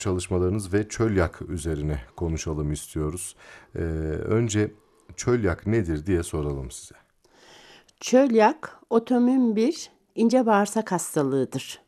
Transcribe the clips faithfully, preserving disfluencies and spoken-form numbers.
çalışmalarınız ve çölyak üzerine konuşalım istiyoruz. Ee, önce çölyak nedir diye soralım size. Çölyak otoimmün bir ince bağırsak hastalığıdır.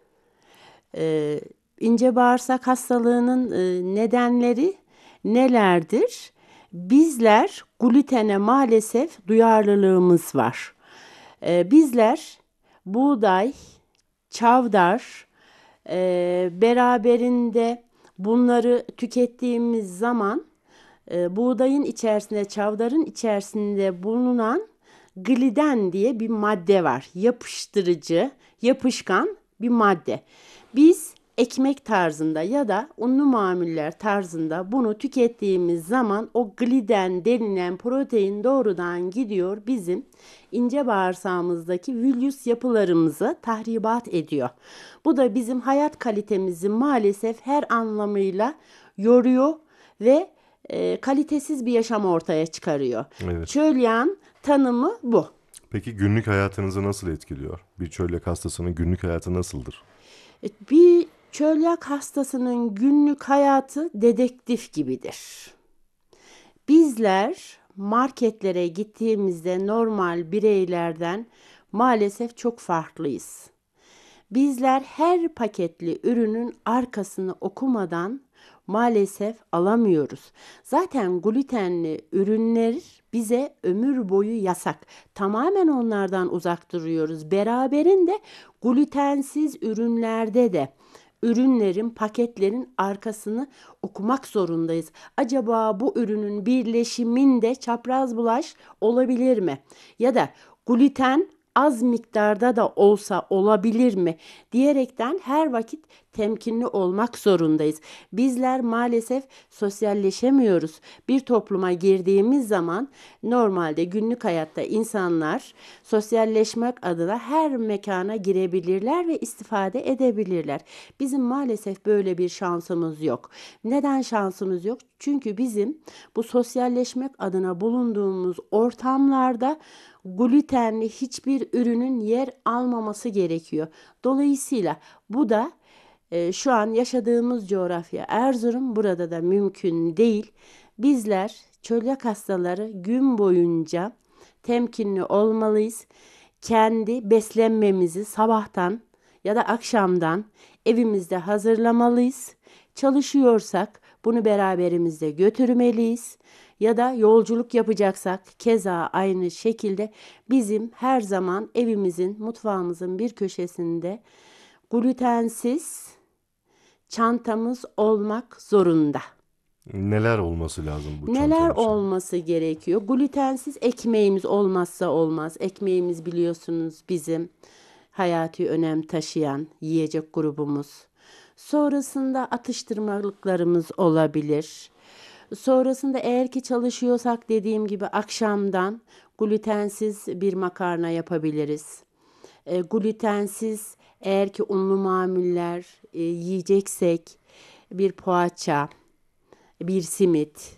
Ee, ince bağırsak hastalığının e, nedenleri nelerdir? Bizler glutene maalesef duyarlılığımız var. Ee, bizler buğday, çavdar, e, beraberinde bunları tükettiğimiz zaman e, buğdayın içerisinde, çavdarın içerisinde bulunan gliden diye bir madde var. Yapıştırıcı, yapışkan bir madde. Biz ekmek tarzında ya da unlu mamuller tarzında bunu tükettiğimiz zaman o gliden denilen protein doğrudan gidiyor bizim ince bağırsağımızdaki villus yapılarımızı tahribat ediyor. Bu da bizim hayat kalitemizi maalesef her anlamıyla yoruyor ve e, kalitesiz bir yaşam ortaya çıkarıyor. Evet. Çölyan tanımı bu. Peki günlük hayatınızı nasıl etkiliyor? Bir çölyak hastasının günlük hayatı nasıldır? E, Bir çölyak hastasının günlük hayatı dedektif gibidir. Bizler marketlere gittiğimizde normal bireylerden maalesef çok farklıyız. Bizler her paketli ürünün arkasını okumadan maalesef alamıyoruz. Zaten glutenli ürünler bize ömür boyu yasak. Tamamen onlardan uzak duruyoruz. Beraberinde glutensiz ürünlerde de ürünlerin, paketlerin arkasını okumak zorundayız. Acaba bu ürünün birleşiminde çapraz bulaş olabilir mi? Ya da gluten az miktarda da olsa olabilir mi diyerekten her vakit temkinli olmak zorundayız. Bizler maalesef sosyalleşemiyoruz. Bir topluma girdiğimiz zaman normalde günlük hayatta insanlar sosyalleşmek adına her mekana girebilirler ve istifade edebilirler. Bizim maalesef böyle bir şansımız yok. Neden şansımız yok? Çünkü bizim bu sosyalleşmek adına bulunduğumuz ortamlarda glutenli hiçbir ürünün yer almaması gerekiyor. Dolayısıyla bu da e, şu an yaşadığımız coğrafya Erzurum, burada da mümkün değil. Bizler çölyak hastaları gün boyunca temkinli olmalıyız. Kendi beslenmemizi sabahtan ya da akşamdan evimizde hazırlamalıyız. Çalışıyorsak bunu beraberimizde götürmeliyiz. Ya da yolculuk yapacaksak keza aynı şekilde bizim her zaman evimizin, mutfağımızın bir köşesinde glutensiz çantamız olmak zorunda. Neler olması lazım bu Neler çantanın içinde? olması gerekiyor? Glutensiz ekmeğimiz olmazsa olmaz. Ekmeğimiz biliyorsunuz bizim hayati önem taşıyan yiyecek grubumuz. Sonrasında atıştırmalıklarımız olabilir. Sonrasında eğer ki çalışıyorsak dediğim gibi akşamdan glutensiz bir makarna yapabiliriz. E, glutensiz eğer ki unlu mamuller e, yiyeceksek bir poğaça, bir simit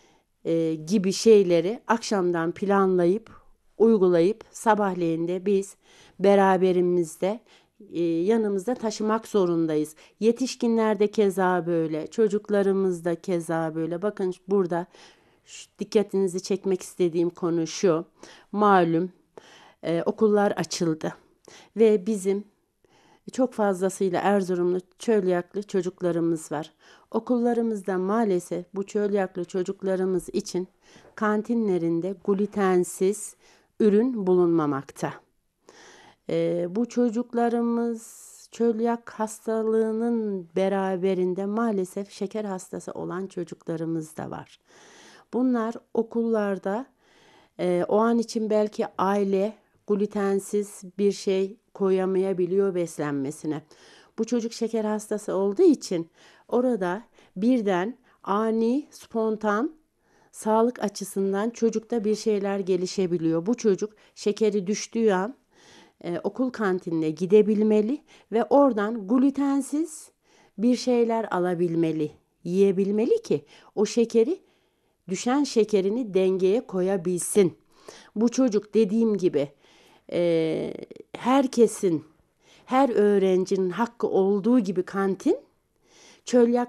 e, gibi şeyleri akşamdan planlayıp uygulayıp sabahleyin de biz beraberimizde e, yanımızda taşımak zorundayız. Yetişkinlerde keza böyle, çocuklarımız da keza böyle. Bakın burada şu, dikkatinizi çekmek istediğim konu şu. Malum e, okullar açıldı ve bizim çok fazlasıyla Erzurumlu çölyaklı çocuklarımız var. Okullarımızda maalesef bu çölyaklı çocuklarımız için kantinlerinde glutensiz ürün bulunmamakta. Ee, bu çocuklarımız çölyak hastalığının beraberinde maalesef şeker hastası olan çocuklarımız da var. Bunlar okullarda e, o an için belki aile glutensiz bir şey koyamayabiliyor beslenmesine. Bu çocuk şeker hastası olduğu için orada birden ani, spontan sağlık açısından çocukta bir şeyler gelişebiliyor. Bu çocuk şekeri düştüğü an e, okul kantinine gidebilmeli ve oradan glutensiz bir şeyler alabilmeli, yiyebilmeli ki o şekeri düşen şekerini dengeye koyabilsin. Bu çocuk dediğim gibi e, herkesin, her öğrencinin hakkı olduğu gibi kantin çölyak